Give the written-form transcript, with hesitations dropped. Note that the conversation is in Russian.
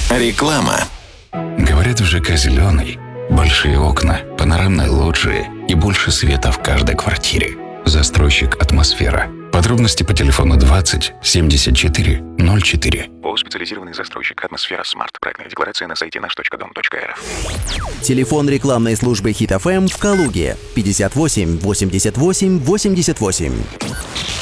Реклама. Говорят, в ЖК «Зеленый» большие окна, панорамные лоджии и больше света в каждой квартире. Застройщик «Атмосфера». Подробности по телефону 20 74 04. ООО «Специализированный застройщик «Атмосфера Смарт». Проектная декларация на сайте наш.дом.рф. Телефон рекламной службы Хит ФМ в Калуге 58 88 88.